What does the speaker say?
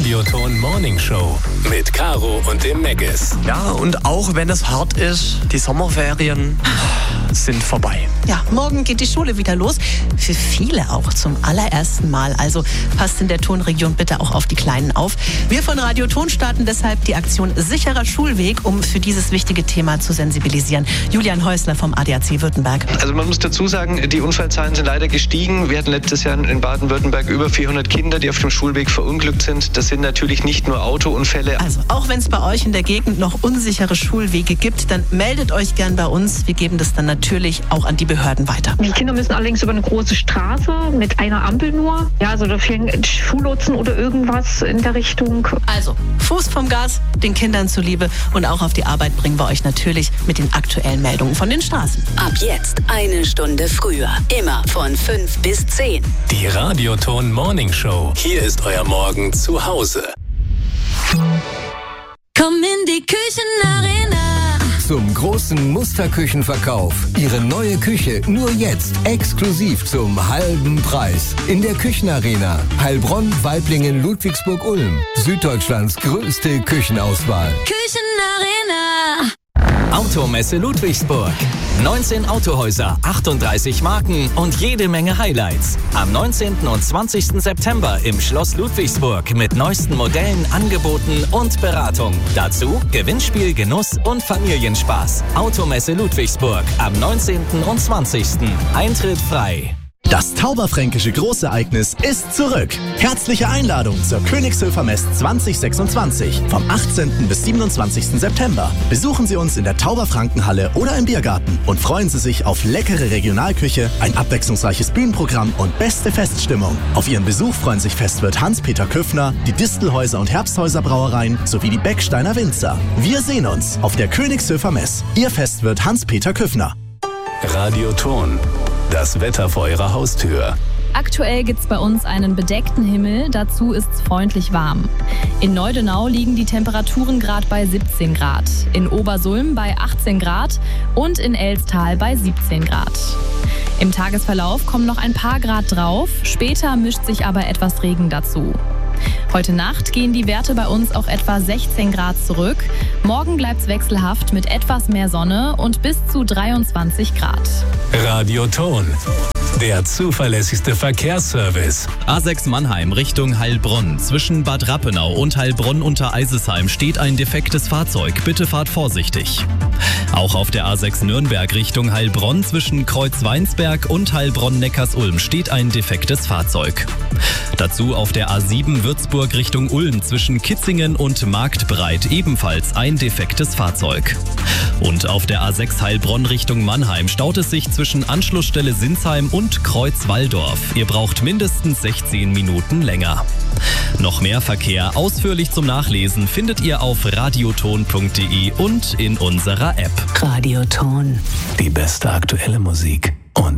Radioton Morning Show mit Caro und dem Meggis. Ja, und auch wenn es hart ist, die Sommerferien sind vorbei. Ja, morgen geht die Schule wieder los. Für viele auch zum allerersten Mal. Also passt in der Tonregion bitte auch auf die Kleinen auf. Wir von Radio Ton starten deshalb die Aktion Sicherer Schulweg, um für dieses wichtige Thema zu sensibilisieren. Julian Häusler vom ADAC Württemberg. Also man muss dazu sagen, die Unfallzahlen sind leider gestiegen. Wir hatten letztes Jahr in Baden-Württemberg über 400 Kinder, die auf dem Schulweg verunglückt sind. Das sind natürlich nicht nur Autounfälle. Also auch wenn es bei euch in der Gegend noch unsichere Schulwege gibt, dann meldet euch gern bei uns. Wir geben das dann natürlich auch an die Behörden weiter. Die Kinder müssen allerdings über eine große Straße mit einer Ampel nur. Ja, also da fehlen Schullotsen oder irgendwas in der Richtung. Also Fuß vom Gas, den Kindern zuliebe, und auch auf die Arbeit bringen wir euch natürlich mit den aktuellen Meldungen von den Straßen. Ab jetzt eine Stunde früher. Immer von 5 bis 10. Die Radioton Morning Show. Hier ist euer Morgen zu Hause. Komm in die Küchenarena. Zum großen Musterküchenverkauf. Ihre neue Küche nur jetzt exklusiv zum halben Preis. In der Küchenarena. Heilbronn, Waiblingen, Ludwigsburg-Ulm. Süddeutschlands größte Küchenauswahl. Küchenarena. Automesse Ludwigsburg. 19 Autohäuser, 38 Marken und jede Menge Highlights. Am 19. und 20. September im Schloss Ludwigsburg mit neuesten Modellen, Angeboten und Beratung. Dazu Gewinnspiel, Genuss und Familienspaß. Automesse Ludwigsburg am 19. und 20. Eintritt frei. Das Tauberfränkische Großereignis ist zurück. Herzliche Einladung zur Königshöfer Mess 2026 vom 18. bis 27. September. Besuchen Sie uns in der Tauberfrankenhalle oder im Biergarten und freuen Sie sich auf leckere Regionalküche, ein abwechslungsreiches Bühnenprogramm und beste Feststimmung. Auf Ihren Besuch freuen sich Festwirt Hans-Peter Küffner, die Distelhäuser und Herbsthäuser Brauereien sowie die Becksteiner Winzer. Wir sehen uns auf der Königshöfer Mess. Ihr Festwirt Hans-Peter Küffner. Radioton. Das Wetter vor eurer Haustür. Aktuell gibt's bei uns einen bedeckten Himmel, dazu ist's freundlich warm. In Neudenau liegen die Temperaturen gerade bei 17 Grad, in Obersulm bei 18 Grad und in Elstal bei 17 Grad. Im Tagesverlauf kommen noch ein paar Grad drauf, später mischt sich aber etwas Regen dazu. Heute Nacht gehen die Werte bei uns auf etwa 16 Grad zurück. Morgen bleibt's wechselhaft mit etwas mehr Sonne und bis zu 23 Grad. Radioton. Der zuverlässigste Verkehrsservice. A6 Mannheim Richtung Heilbronn. Zwischen Bad Rappenau und Heilbronn unter Eisesheim steht ein defektes Fahrzeug. Bitte fahrt vorsichtig. Auch auf der A6 Nürnberg Richtung Heilbronn zwischen Kreuzweinsberg und Heilbronn-Neckarsulm steht ein defektes Fahrzeug. Dazu auf der A7 Würzburg Richtung Ulm zwischen Kitzingen und Marktbreit ebenfalls ein defektes Fahrzeug. Und auf der A6 Heilbronn Richtung Mannheim staut es sich zwischen Anschlussstelle Sinsheim und Kreuz-Walldorf. Ihr braucht mindestens 16 Minuten länger. Noch mehr Verkehr ausführlich zum Nachlesen findet ihr auf radioton.de und in unserer App. Radioton. Die beste aktuelle Musik.